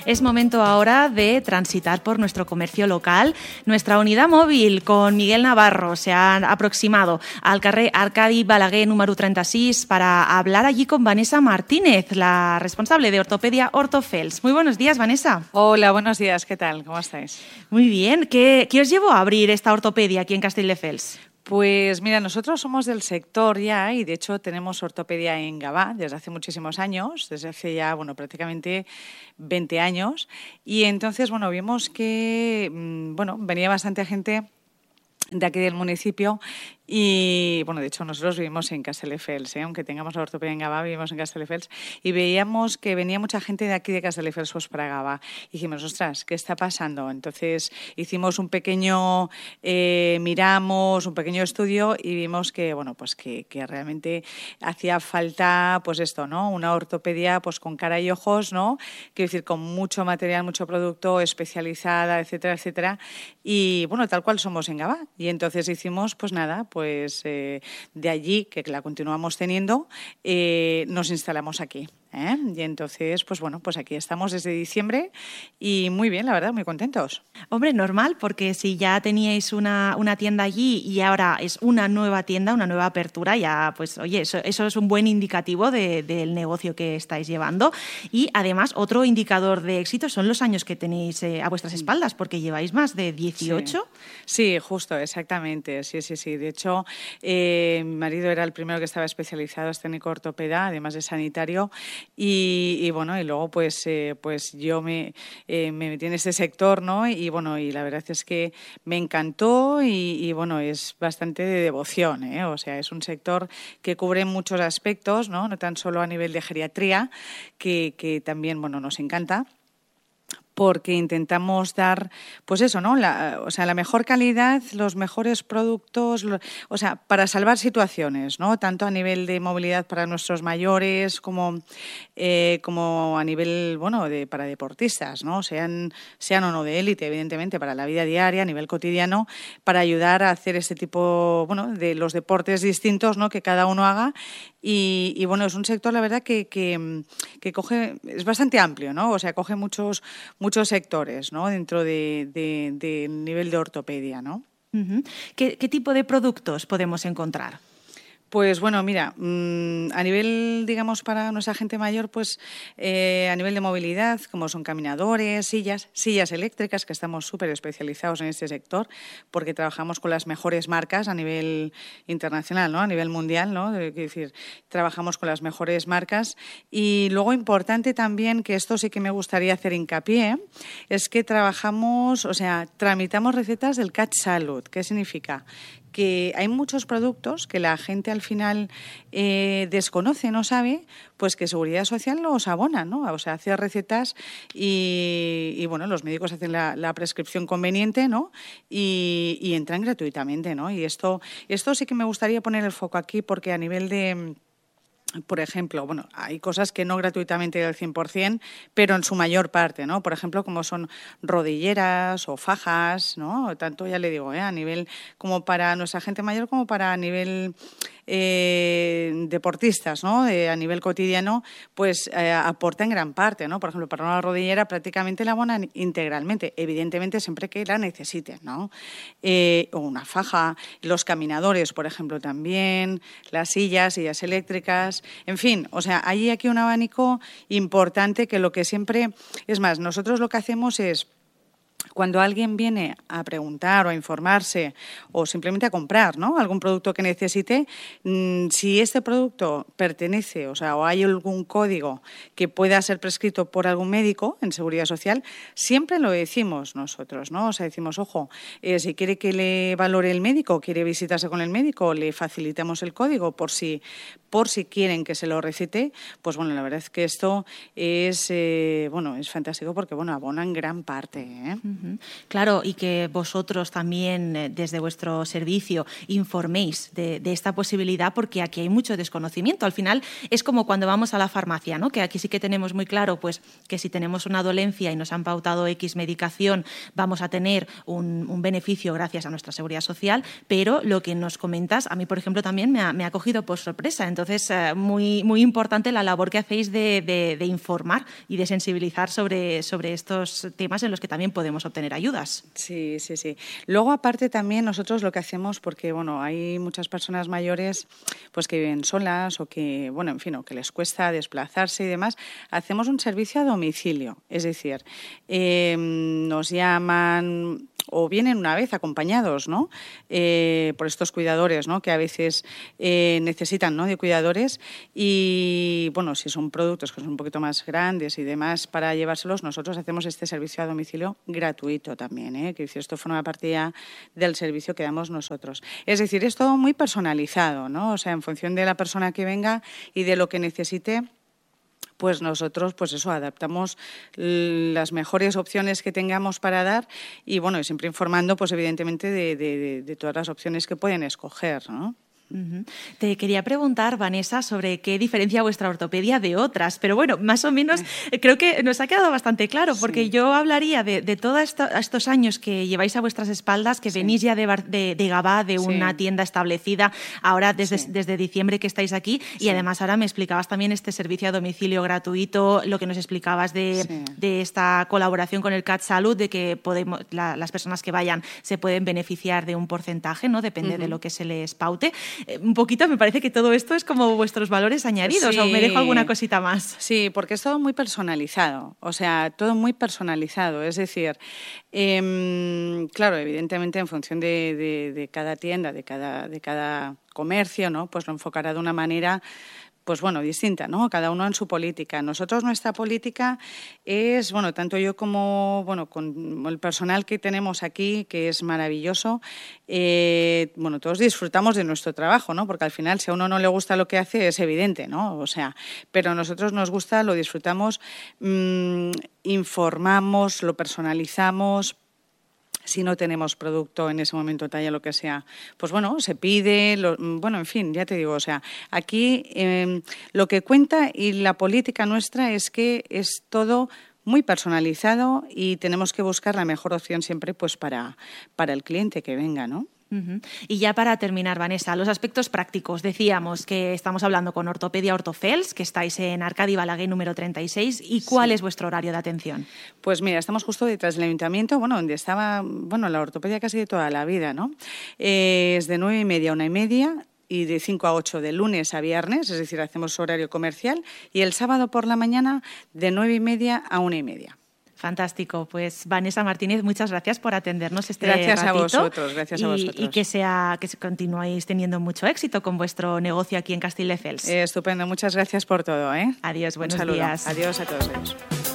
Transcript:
Es momento ahora de transitar por nuestro comercio local. Nuestra unidad móvil con Miguel Navarro se ha aproximado al carrer Arcadi Balaguer número 36 para hablar allí con Vanessa Martínez, la responsable de Ortopedia Ortofels. Muy buenos días, Vanessa. Hola, buenos días. ¿Qué tal? ¿Cómo estáis? Muy bien. ¿Qué os llevó a abrir esta ortopedia aquí en Castelldefels? Pues mira, nosotros somos del sector ya y de hecho tenemos ortopedia en Gavà desde hace muchísimos años, desde hace ya, prácticamente 20 años. Y entonces, vimos que, venía bastante gente de aquí del municipio y, de hecho, nosotros vivimos en Castelldefels, aunque tengamos la ortopedia en Gavà, vivimos en Castelldefels y veíamos que venía mucha gente de aquí de Castelldefels pues, para Gavà. Y dijimos, ostras, ¿qué está pasando? Entonces hicimos un pequeño, miramos un pequeño estudio y vimos que, que realmente hacía falta, pues esto, ¿no? Una ortopedia pues con cara y ojos, ¿no? Quiero decir, con mucho material, mucho producto, especializada, etcétera, etcétera. Y, tal cual somos en Gavà. Y entonces hicimos, pues nada, de allí, que la continuamos teniendo, nos instalamos aquí. Y entonces, pues aquí estamos desde diciembre y muy bien, la verdad, muy contentos. Hombre, normal, porque si ya teníais una tienda allí y ahora es una nueva tienda, una nueva apertura, ya pues oye, eso es un buen indicativo del negocio que estáis llevando. Y además, otro indicador de éxito son los años que tenéis a vuestras espaldas, porque lleváis más de 18. Sí, justo, exactamente. Sí. De hecho, mi marido era el primero que estaba especializado, es técnico ortopeda, además de sanitario. Y luego pues yo me metí en este sector, ¿no? Y la verdad es que me encantó y es bastante de devoción, ¿eh? O sea, es un sector que cubre muchos aspectos, ¿no? No tan solo a nivel de geriatría, que también, nos encanta, porque intentamos dar, pues eso, ¿no? La mejor calidad, los mejores productos, para salvar situaciones, ¿no? Tanto a nivel de movilidad para nuestros mayores como a nivel, para deportistas, ¿no? Sean o no de élite, evidentemente, para la vida diaria, a nivel cotidiano, para ayudar a hacer este tipo, de los deportes distintos, ¿no? Que cada uno haga. Y es un sector, la verdad, que coge, es bastante amplio, ¿no? O sea, coge muchos sectores, ¿no? Dentro del nivel de ortopedia, ¿no? Uh-huh. ¿Qué tipo de productos podemos encontrar? Pues mira, a nivel, digamos, para nuestra gente mayor, pues a nivel de movilidad, como son caminadores, sillas eléctricas, que estamos súper especializados en este sector, porque trabajamos con las mejores marcas a nivel internacional, ¿no? A nivel mundial, ¿no? Es decir, trabajamos con las mejores marcas. Y luego importante también, que esto sí que me gustaría hacer hincapié, es que tramitamos recetas del CatSalut. ¿Qué significa? Que hay muchos productos que la gente al final desconoce, no sabe, pues que Seguridad Social los abona, ¿no? O sea, hace recetas y los médicos hacen la prescripción conveniente, ¿no? Y entran gratuitamente, ¿no? Y esto sí que me gustaría poner el foco aquí, porque a nivel de... Por ejemplo, hay cosas que no gratuitamente al 100%, pero en su mayor parte, ¿no? Por ejemplo, como son rodilleras o fajas, ¿no? Tanto, ya le digo, a nivel como para nuestra gente mayor como para a nivel deportistas, ¿no? A nivel cotidiano, pues aporta en gran parte, ¿no? Por ejemplo, para una rodillera prácticamente la abonan integralmente, evidentemente siempre que la necesiten, ¿no? O una faja, los caminadores, por ejemplo, también, las sillas eléctricas, en fin, o sea, hay aquí un abanico importante que lo que siempre, es más, nosotros lo que hacemos es, cuando alguien viene a preguntar o a informarse o simplemente a comprar, ¿no? Algún producto que necesite, si este producto pertenece, o hay algún código que pueda ser prescrito por algún médico en Seguridad Social, siempre lo decimos nosotros, ¿no? O sea, decimos, ojo, si quiere que le valore el médico, quiere visitarse con el médico, le facilitamos el código por si quieren que se lo recete, pues la verdad es que esto es fantástico porque abona en gran parte, ¿eh? Claro, y que vosotros también desde vuestro servicio informéis de esta posibilidad, porque aquí hay mucho desconocimiento. Al final es como cuando vamos a la farmacia, ¿no? Que aquí sí que tenemos muy claro pues, que si tenemos una dolencia y nos han pautado X medicación vamos a tener un beneficio gracias a nuestra seguridad social, pero lo que nos comentas, a mí por ejemplo también me ha cogido por sorpresa. Entonces, muy, muy importante la labor que hacéis de informar y de sensibilizar sobre estos temas en los que también podemos obtener ayudas. Sí. Luego, aparte, también nosotros lo que hacemos, porque bueno, hay muchas personas mayores pues que viven solas o que, bueno, en fin, o que les cuesta desplazarse y demás, hacemos un servicio a domicilio. Es decir, nos llaman o vienen una vez acompañados, ¿no? Por estos cuidadores, ¿no? Que a veces necesitan, ¿no? De cuidadores y, bueno, si son productos que son un poquito más grandes y demás para llevárselos, nosotros hacemos este servicio a domicilio gratuito también, que esto forma parte ya del servicio que damos nosotros. Es decir, es todo muy personalizado, ¿no? O sea, en función de la persona que venga y de lo que necesite, pues nosotros, pues eso, adaptamos las mejores opciones que tengamos para dar y, bueno, siempre informando, pues evidentemente, de todas las opciones que pueden escoger, ¿no? Te quería preguntar, Vanessa, sobre qué diferencia vuestra ortopedia de otras, pero bueno, más o menos creo que nos ha quedado bastante claro, porque yo hablaría de todos estos años que lleváis a vuestras espaldas, que venís ya de Gavà, de una tienda establecida, ahora desde diciembre que estáis aquí, y además ahora me explicabas también este servicio a domicilio gratuito, lo que nos explicabas de esta colaboración con el CatSalut, de que las personas que vayan se pueden beneficiar de un porcentaje, ¿no? Depende de lo que se les paute. Un poquito me parece que todo esto es como vuestros valores añadidos, ¿o me dejo alguna cosita más? Sí, porque es todo muy personalizado, o sea, todo muy personalizado. Es decir, claro, evidentemente en función de cada tienda, de cada comercio, ¿no? Pues lo enfocará de una manera, pues bueno, distinta, ¿no? Cada uno en su política. Nosotros, nuestra política es, bueno, tanto yo como, bueno, con el personal que tenemos aquí, que es maravilloso, bueno, todos disfrutamos de nuestro trabajo, ¿no? Porque al final, si a uno no le gusta lo que hace, es evidente, ¿no? O sea, pero a nosotros nos gusta, lo disfrutamos, informamos, lo personalizamos. Si no tenemos producto en ese momento, talla, lo que sea, pues bueno, se pide, bueno, en fin, ya te digo, o sea, aquí lo que cuenta y la política nuestra es que es todo muy personalizado y tenemos que buscar la mejor opción siempre pues para el cliente que venga, ¿no? Y ya para terminar, Vanessa, los aspectos prácticos. Decíamos que estamos hablando con Ortopedia Ortofels, que estáis en Arcadi Balaguer número 36. ¿Y cuál es vuestro horario de atención? Pues mira, estamos justo detrás del ayuntamiento, bueno, donde estaba, bueno, la ortopedia casi de toda la vida, ¿no? Es de 9:30 a 1:30 y de 5 a 8 de lunes a viernes, es decir, hacemos horario comercial, y el sábado por la mañana de 9:30 a 1:30. Fantástico. Pues Vanessa Martínez, muchas gracias por atendernos este Gracias ratito. Gracias a vosotros. Y que continuéis teniendo mucho éxito con vuestro negocio aquí en Castelldefels. Estupendo, muchas gracias por todo, ¿eh? Adiós, buenos días. Adiós a todos. Adiós.